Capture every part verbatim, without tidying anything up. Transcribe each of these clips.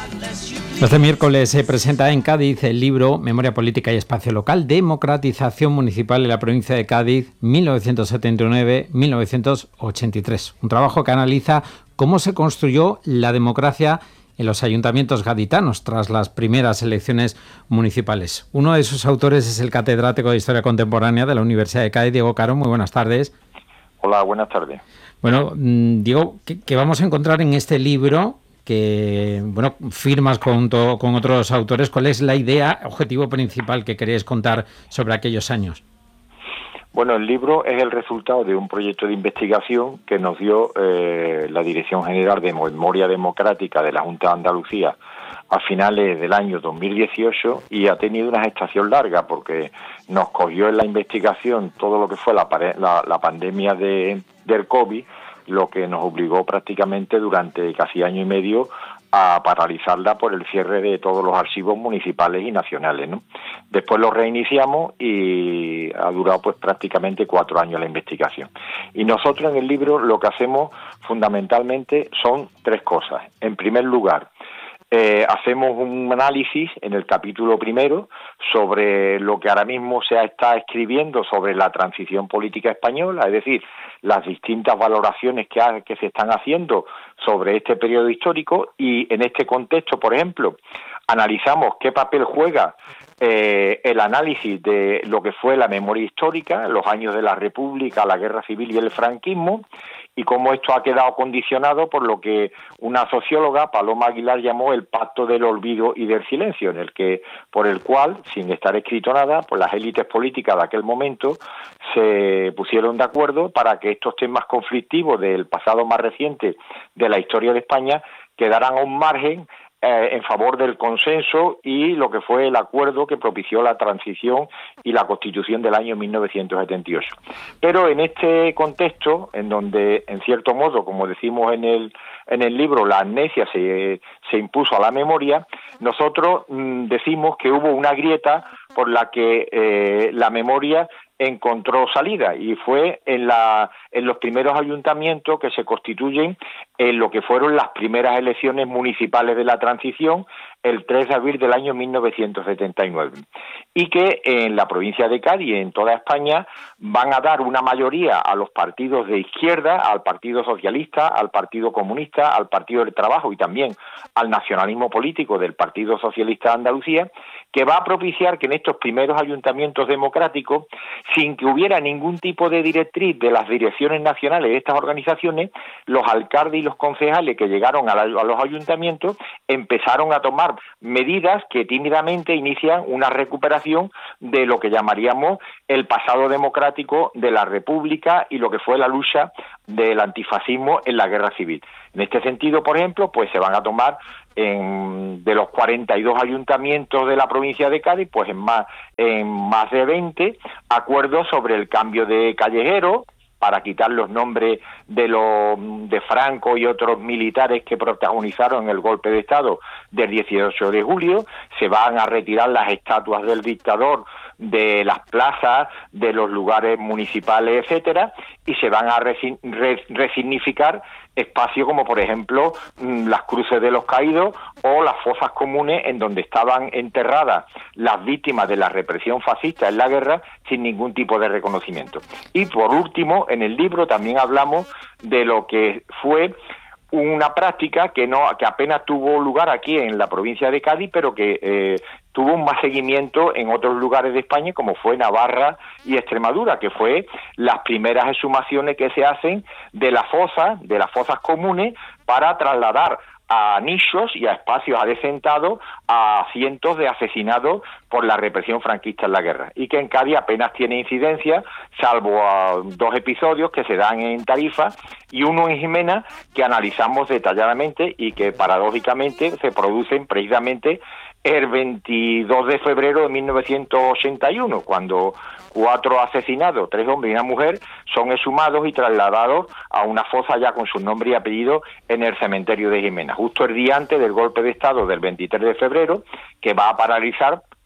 Este miércoles se presenta en Cádiz el libro Memoria Política y Espacio Local, Democratización Municipal en la provincia de Cádiz, mil novecientos setenta y nueve a mil novecientos ochenta y tres. Un trabajo que analiza cómo se construyó la democracia en los ayuntamientos gaditanos tras las primeras elecciones municipales. Uno de sus autores es el catedrático de Historia Contemporánea de la Universidad de Cádiz, Diego Caro. Muy buenas tardes. Hola, buenas tardes. Bueno, Diego, ¿qué, qué vamos a encontrar en este libro que, bueno, firmas con, to, con otros autores? ¿Cuál es la idea, objetivo principal que queréis contar sobre aquellos años? Bueno, el libro es el resultado de un proyecto de investigación que nos dio eh, la Dirección General de Memoria Democrática de la Junta de Andalucía a finales del año dos mil dieciocho, y ha tenido una gestación larga porque nos cogió en la investigación todo lo que fue la, la, la pandemia de, del COVID, lo que nos obligó prácticamente durante casi año y medio a paralizarla por el cierre de todos los archivos municipales y nacionales, ¿no? Después lo reiniciamos y ha durado pues prácticamente cuatro años la investigación. Y nosotros en el libro lo que hacemos fundamentalmente son tres cosas. En primer lugar, Eh, hacemos un análisis en el capítulo primero sobre lo que ahora mismo se está escribiendo sobre la transición política española, es decir, las distintas valoraciones que, ha, que se están haciendo sobre este periodo histórico, y en este contexto, por ejemplo, analizamos qué papel juega eh, el análisis de lo que fue la memoria histórica, los años de la República, la Guerra Civil y el franquismo, y cómo esto ha quedado condicionado por lo que una socióloga, Paloma Aguilar, llamó el pacto del olvido y del silencio, en el que, por el cual, sin estar escrito nada, pues las élites políticas de aquel momento se pusieron de acuerdo para que estos temas conflictivos del pasado más reciente de la historia de España quedaran a un margen Eh, en favor del consenso y lo que fue el acuerdo que propició la transición y la Constitución del año mil novecientos setenta y ocho. Pero en este contexto, en donde, en cierto modo, como decimos en el en el libro, la amnesia se, se impuso a la memoria, nosotros mmm, decimos que hubo una grieta por la que eh, la memoria encontró salida, y fue en la en los primeros ayuntamientos que se constituyen en lo que fueron las primeras elecciones municipales de la transición el tres de abril del año mil novecientos setenta y nueve, y que en la provincia de Cádiz y en toda España van a dar una mayoría a los partidos de izquierda, al Partido Socialista, al Partido Comunista, al Partido del Trabajo y también al nacionalismo político del Partido Socialista de Andalucía, que va a propiciar que en estos primeros ayuntamientos democráticos, sin que hubiera ningún tipo de directriz de las direcciones nacionales de estas organizaciones, los alcaldes y los concejales que llegaron a, la, a los ayuntamientos empezaron a tomar medidas que tímidamente inician una recuperación de lo que llamaríamos el pasado democrático de la República y lo que fue la lucha del antifascismo en la Guerra Civil. En este sentido, por ejemplo, pues se van a tomar en, de los cuarenta y dos ayuntamientos de la provincia de Cádiz, pues en más, en más de veinte acuerdos sobre el cambio de callejero, para quitar los nombres de los de Franco y otros militares que protagonizaron el golpe de Estado del dieciocho de julio, se van a retirar las estatuas del dictador de las plazas, de los lugares municipales, etcétera, y se van a resign, re, resignificar espacios como, por ejemplo, las cruces de los caídos o las fosas comunes en donde estaban enterradas las víctimas de la represión fascista en la guerra sin ningún tipo de reconocimiento. Y por último, en el libro también hablamos de lo que fue una práctica que no que apenas tuvo lugar aquí en la provincia de Cádiz, pero que eh, tuvo un más seguimiento en otros lugares de España, como fue Navarra y Extremadura, que fue las primeras exhumaciones que se hacen de las fosas, de las fosas comunes, para trasladar a nichos y a espacios adecentados a cientos de asesinados por la represión franquista en la guerra, y que en Cádiz apenas tiene incidencia, salvo a dos episodios que se dan en Tarifa y uno en Jimena, que analizamos detalladamente y que paradójicamente se producen precisamente el veintidós de febrero de mil novecientos ochenta y uno, cuando cuatro asesinados, tres hombres y una mujer, son exhumados y trasladados a una fosa ya con su nombre y apellido en el cementerio de Jimena, justo el día antes del golpe de Estado del veintitrés de febrero, que va a paralizar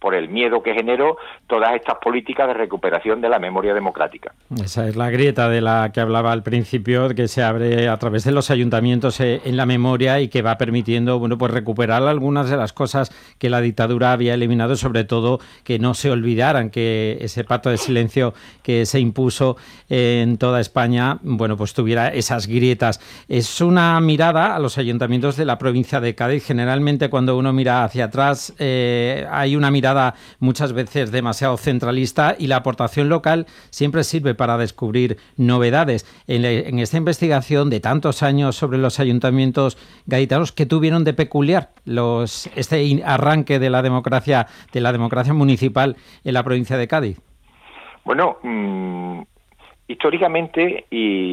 por el miedo que generó todas estas políticas de recuperación de la memoria democrática. Esa es la grieta de la que hablaba al principio, que se abre a través de los ayuntamientos en la memoria y que va permitiendo, bueno, pues recuperar algunas de las cosas que la dictadura había eliminado, sobre todo que no se olvidaran, que ese pacto de silencio que se impuso en toda España, bueno, pues tuviera esas grietas. Es una mirada a los ayuntamientos de la provincia de Cádiz. Generalmente cuando uno mira hacia atrás eh, hay una mirada muchas veces demasiado centralista y la aportación local siempre sirve para descubrir novedades. En, en esta investigación de tantos años sobre los ayuntamientos gaditanos, ¿qué tuvieron de peculiar los este arranque de la democracia de la democracia municipal en la provincia de Cádiz? Bueno, mmm, históricamente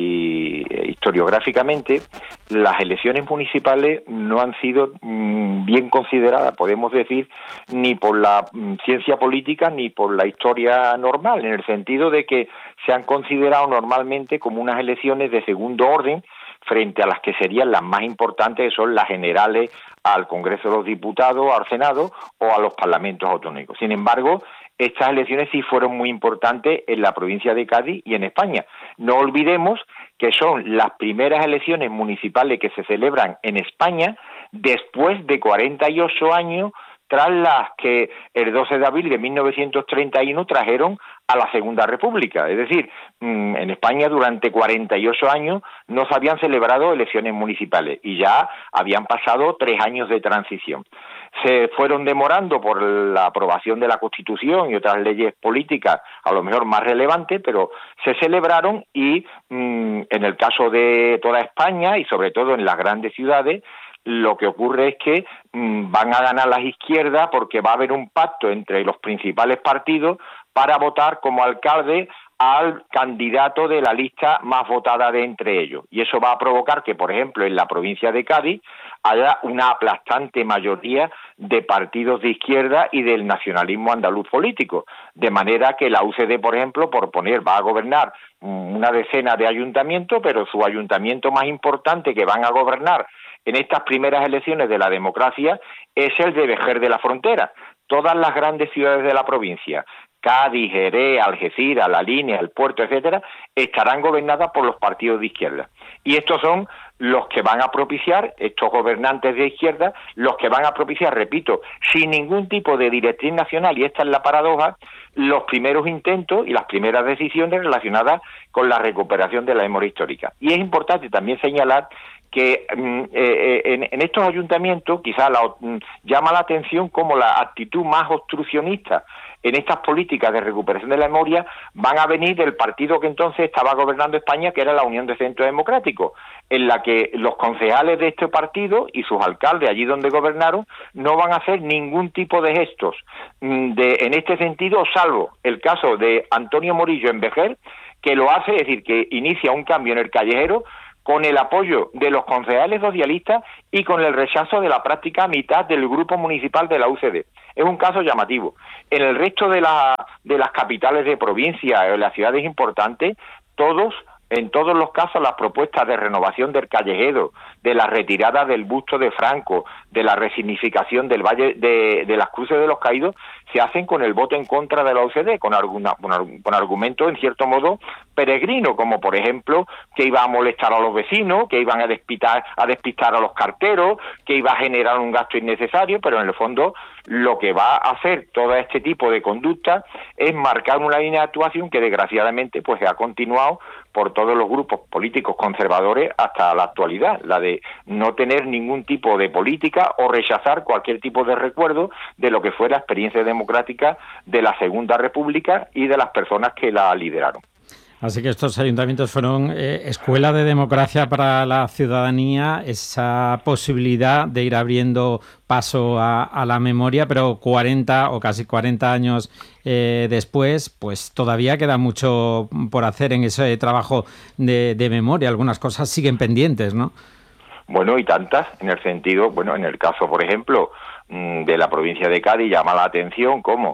y historiográficamente, las elecciones municipales no han sido mmm, bien consideradas, podemos decir, ni por la mmm, ciencia política ni por la historia normal, en el sentido de que se han considerado normalmente como unas elecciones de segundo orden frente a las que serían las más importantes, que son las generales al Congreso de los Diputados, al Senado o a los parlamentos autonómicos. Sin embargo, estas elecciones sí fueron muy importantes en la provincia de Cádiz y en España. No olvidemos que son las primeras elecciones municipales que se celebran en España después de cuarenta y ocho años tras las que el doce de abril de mil novecientos treinta y uno trajeron a la Segunda República. Es decir, en España durante cuarenta y ocho años no se habían celebrado elecciones municipales y ya habían pasado tres años de transición. Se fueron demorando por la aprobación de la Constitución y otras leyes políticas, a lo mejor más relevantes, pero se celebraron y mmm, en el caso de toda España y sobre todo en las grandes ciudades, lo que ocurre es que mmm, van a ganar las izquierdas porque va a haber un pacto entre los principales partidos para votar como alcalde al candidato de la lista más votada de entre ellos. Y eso va a provocar que, por ejemplo, en la provincia de Cádiz haya una aplastante mayoría de partidos de izquierda y del nacionalismo andaluz político. De manera que la U C D, por ejemplo, por poner, va a gobernar una decena de ayuntamientos, pero su ayuntamiento más importante que van a gobernar en estas primeras elecciones de la democracia es el de Vejer de la Frontera. Todas las grandes ciudades de la provincia, Cádiz, Jerez, Algeciras, La Línea, El Puerto, etcétera, estarán gobernadas por los partidos de izquierda. Y estos son los que van a propiciar, estos gobernantes de izquierda, los que van a propiciar, repito, sin ningún tipo de directriz nacional, y esta es la paradoja, los primeros intentos y las primeras decisiones relacionadas con la recuperación de la memoria histórica. Y es importante también señalar que eh, eh, en, en estos ayuntamientos quizás la, llama la atención como la actitud más obstruccionista en estas políticas de recuperación de la memoria van a venir del partido que entonces estaba gobernando España, que era la Unión de Centro Democrático, en la que los concejales de este partido y sus alcaldes allí donde gobernaron no van a hacer ningún tipo de gestos de, en este sentido, salvo el caso de Antonio Morillo en Vejer, que lo hace, es decir, que inicia un cambio en el callejero con el apoyo de los concejales socialistas y con el rechazo de la práctica mitad del grupo municipal de la U C D. Es un caso llamativo. En el resto de, la, de las capitales de provincia o en las ciudades importantes, todos, en todos los casos, las propuestas de renovación del callejero, de la retirada del busto de Franco, de la resignificación del Valle de, de las Cruces de los Caídos, se hacen con el voto en contra de la U C D, con, alguna, con, con argumentos, en cierto modo, peregrinos, como por ejemplo, que iba a molestar a los vecinos, que iban a despistar, a despistar a los carteros, que iba a generar un gasto innecesario, pero en el fondo lo que va a hacer todo este tipo de conducta es marcar una línea de actuación que desgraciadamente pues ha continuado por todos los grupos políticos conservadores hasta la actualidad, la de no tener ningún tipo de política o rechazar cualquier tipo de recuerdo de lo que fue la experiencia democrática de la Segunda República y de las personas que la lideraron. Así que estos ayuntamientos fueron eh, escuela de democracia para la ciudadanía, esa posibilidad de ir abriendo paso a, a la memoria, pero cuarenta o casi cuarenta años eh, después, pues todavía queda mucho por hacer en ese trabajo de, de memoria. Algunas cosas siguen pendientes, ¿no? Bueno, y tantas, en el sentido, bueno, en el caso, por ejemplo, de la provincia de Cádiz, llama la atención cómo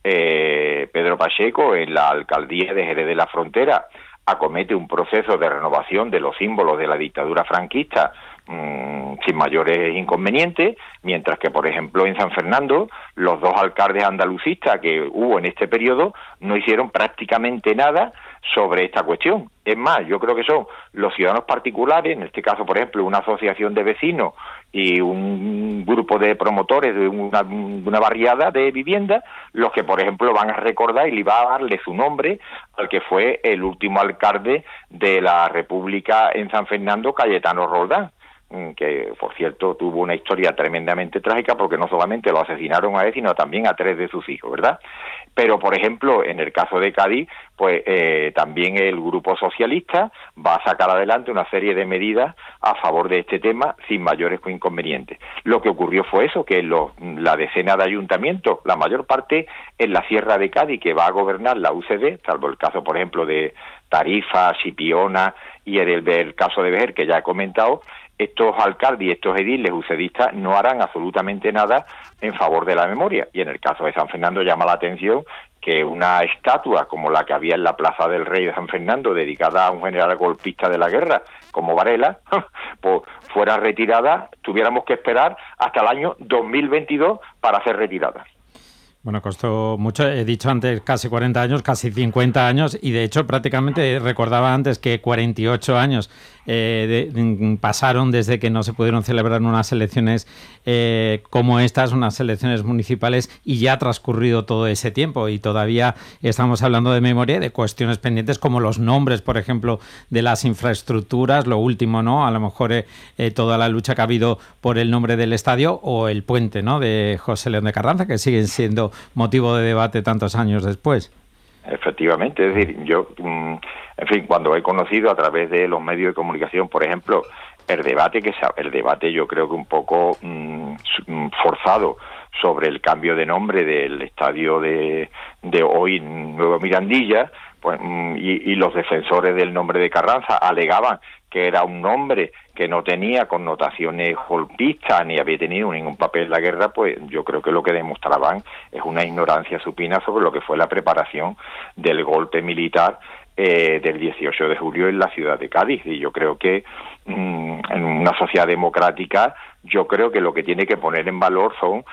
Eh, Pedro Pacheco, en la alcaldía de Jerez de la Frontera, acomete un proceso de renovación de los símbolos de la dictadura franquista mmm, sin mayores inconvenientes, mientras que, por ejemplo, en San Fernando, los dos alcaldes andalucistas que hubo en este periodo no hicieron prácticamente nada sobre esta cuestión. Es más, yo creo que son los ciudadanos particulares, en este caso, por ejemplo, una asociación de vecinos y un grupo de promotores de una, una barriada de viviendas, los que, por ejemplo, van a recordar y le va a darle su nombre al que fue el último alcalde de la República en San Fernando, Cayetano Roldán, que, por cierto, tuvo una historia tremendamente trágica porque no solamente lo asesinaron a él, sino también a tres de sus hijos, ¿verdad? Pero, por ejemplo, en el caso de Cádiz, pues eh, también el Grupo Socialista va a sacar adelante una serie de medidas a favor de este tema sin mayores inconvenientes. Lo que ocurrió fue eso, que los, la decena de ayuntamientos, la mayor parte en la Sierra de Cádiz, que va a gobernar la U C D, salvo el caso, por ejemplo, de Tarifa, Chipiona y el, el caso de Vejer, que ya he comentado, estos alcaldes y estos ediles ucedistas no harán absolutamente nada en favor de la memoria. Y en el caso de San Fernando llama la atención que una estatua como la que había en la Plaza del Rey de San Fernando, dedicada a un general golpista de la guerra como Varela, pues fuera retirada, tuviéramos que esperar hasta el año dos mil veintidós para ser retirada. Bueno, costó mucho, he dicho antes casi cuarenta años, casi cincuenta años, y de hecho prácticamente recordaba antes que cuarenta y ocho años eh, de, pasaron desde que no se pudieron celebrar unas elecciones eh, como estas, unas elecciones municipales, y ya ha transcurrido todo ese tiempo y todavía estamos hablando de memoria, de cuestiones pendientes como los nombres, por ejemplo, de las infraestructuras, lo último, ¿no? A lo mejor eh, eh, toda la lucha que ha habido por el nombre del estadio o el puente, ¿no?, de José León de Carranza, que siguen siendo motivo de debate tantos años después. Efectivamente, es decir, yo, en fin, cuando he conocido a través de los medios de comunicación, por ejemplo, el debate que el debate yo creo que un poco mmm, forzado sobre el cambio de nombre del estadio de, de hoy Nuevo Mirandilla, pues, y, y los defensores del nombre de Carranza alegaban que era un nombre que no tenía connotaciones golpistas ni había tenido ningún papel en la guerra, pues yo creo que lo que demostraban es una ignorancia supina sobre lo que fue la preparación del golpe militar eh, del dieciocho de julio en la ciudad de Cádiz. Y yo creo que mmm, en una sociedad democrática, yo creo que lo que tiene que poner en valor son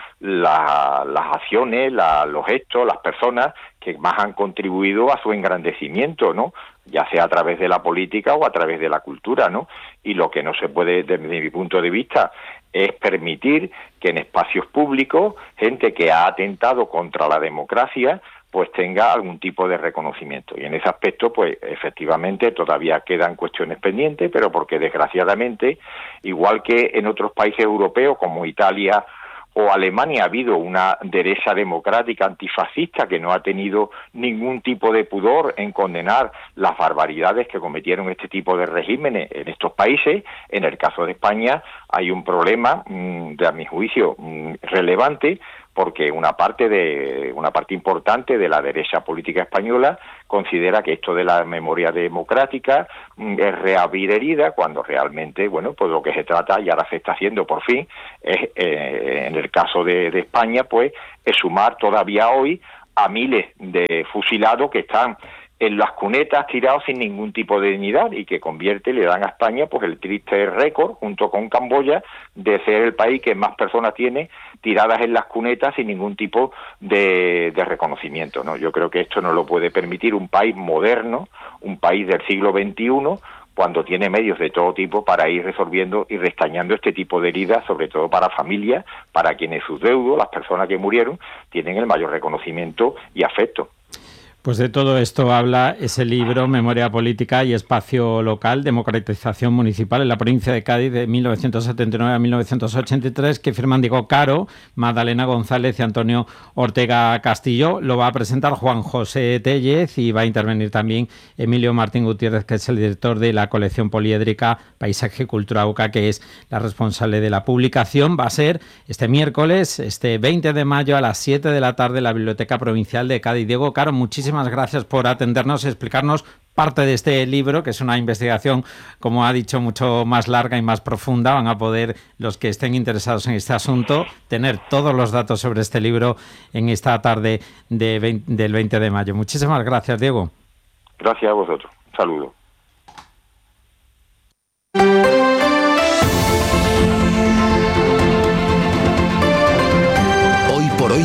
la, las acciones, la, los gestos, las personas que más han contribuido a su engrandecimiento, ¿no?, ya sea a través de la política o a través de la cultura, ¿no? Y lo que no se puede, desde mi punto de vista, es permitir que en espacios públicos gente que ha atentado contra la democracia pues tenga algún tipo de reconocimiento. Y en ese aspecto, pues efectivamente todavía quedan cuestiones pendientes, pero porque desgraciadamente, igual que en otros países europeos como Italia o Alemania, ha habido una derecha democrática antifascista que no ha tenido ningún tipo de pudor en condenar las barbaridades que cometieron este tipo de regímenes en estos países. En el caso de España hay un problema, mmm, de a mi juicio, mmm, relevante, porque una parte de una parte importante de la derecha política española considera que esto de la memoria democrática mm, es reabrir herida, cuando realmente, bueno, pues lo que se trata, y ahora se está haciendo por fin, es, eh, en el caso de, de España, pues, es sumar todavía hoy a miles de fusilados que están en las cunetas tirados sin ningún tipo de dignidad y que convierte, le dan a España pues el triste récord, junto con Camboya, de ser el país que más personas tiene tiradas en las cunetas sin ningún tipo de, de reconocimiento, ¿no? Yo creo que esto no lo puede permitir un país moderno, un país del siglo veintiuno, cuando tiene medios de todo tipo para ir resolviendo y restañando este tipo de heridas, sobre todo para familias, para quienes sus deudos, las personas que murieron, tienen el mayor reconocimiento y afecto. Pues de todo esto habla ese libro, Memoria Política y Espacio Local, Democratización Municipal en la provincia de Cádiz de mil novecientos setenta y nueve a mil novecientos ochenta y tres, que firman Diego Caro, Magdalena González y Antonio Ortega Castillo. Lo va a presentar Juan José Tellez y va a intervenir también Emilio Martín Gutiérrez, que es el director de la colección poliédrica Paisaje y Cultura U C A, que es la responsable de la publicación. Va a ser este miércoles, este veinte de mayo a las siete de la tarde en la Biblioteca Provincial de Cádiz. Diego Caro, muchísimas Muchísimas gracias por atendernos y explicarnos parte de este libro, que es una investigación, como ha dicho, mucho más larga y más profunda. Van a poder, los que estén interesados en este asunto, tener todos los datos sobre este libro en esta tarde de veinte, del veinte de mayo. Muchísimas gracias, Diego. Gracias a vosotros. Un saludo.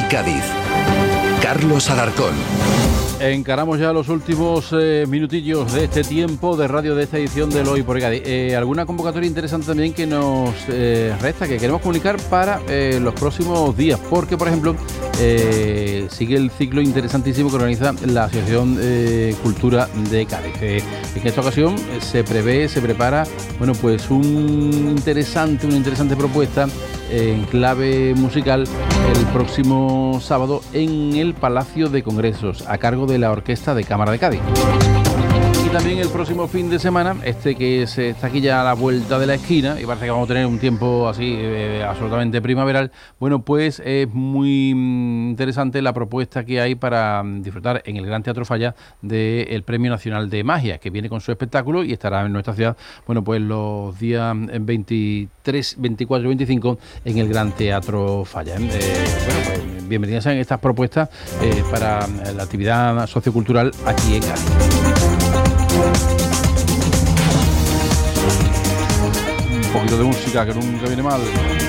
Cádiz. Carlos Alarcón. Encaramos ya los últimos eh, minutillos de este tiempo de radio de esta edición del Hoy por Cádiz. Eh, alguna convocatoria interesante también que nos eh, resta, que queremos comunicar para eh, los próximos días, porque por ejemplo eh, sigue el ciclo interesantísimo que organiza la Asociación eh, Cultura de Cádiz. Eh, en esta ocasión eh, se prevé, se prepara, bueno, pues un interesante, una interesante propuesta en clave musical el próximo sábado en el Palacio de Congresos, a cargo de la Orquesta de Cámara de Cádiz. Y también el próximo fin de semana, este que se está aquí ya a la vuelta de la esquina, y parece que vamos a tener un tiempo así eh, absolutamente primaveral, bueno, pues es muy interesante la propuesta que hay para disfrutar en el Gran Teatro Falla del Premio Nacional de Magia, que viene con su espectáculo y estará en nuestra ciudad, bueno, pues los días veintitrés, veinticuatro y veinticinco en el Gran Teatro Falla. Eh, bueno, pues bienvenidas sean estas propuestas eh, para la actividad sociocultural aquí en Cádiz. Un poquito de música que nunca viene mal.